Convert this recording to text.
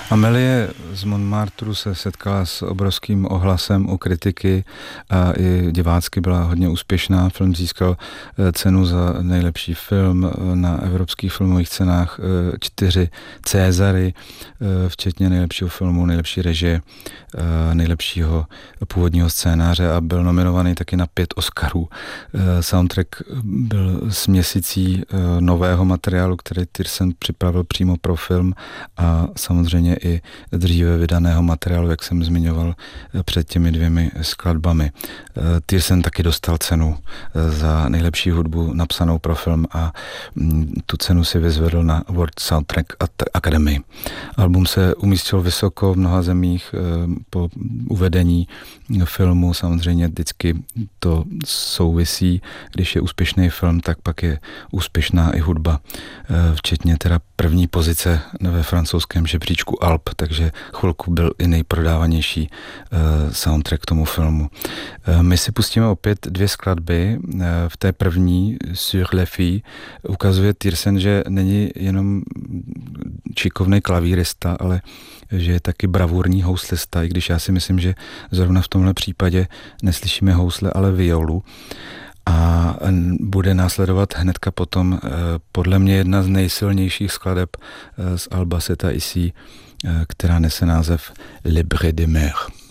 Amélie z Montmartru se setkala s obrovským ohlasem u kritiky a i divácky byla hodně úspěšná. Film získal cenu za nejlepší film na evropských filmových cenách, 4 Césary, včetně nejlepšího filmu, nejlepší režie, nejlepšího původního scénáře a byl nominovaný taky na 5 Oscarů. Soundtrack byl směsicí nového materiálu, který Tiersen připravil přímo pro film a samozřejmě i dříve vydaného materiálu, jak jsem zmiňoval před těmi 2 skladbami. Tiersen taky dostal cenu za nejlepší hudbu napsanou pro film a tu cenu si vyzvedl na World Soundtrack Academy. Album se umístil vysoko v mnoha zemích po uvedení filmu. Samozřejmě vždycky to souvisí, když je úspěšný film, tak pak je úspěšná i hudba, včetně teda první pozice ve francouzském žebříčku Alp, takže chvilku byl i nejprodávanější soundtrack k tomu filmu. My si pustíme opět 2 skladby. V té první, Sur les filles, ukazuje Tiersen, že není jenom šikovný klavírista, ale že je taky bravurní houslista, i když já si myslím, že zrovna v tomhle případě neslyšíme housle, ale violu. A bude následovat hnedka potom podle mě jedna z nejsilnějších skladeb z alba C'est ici, která nese název Le Bras de Mer.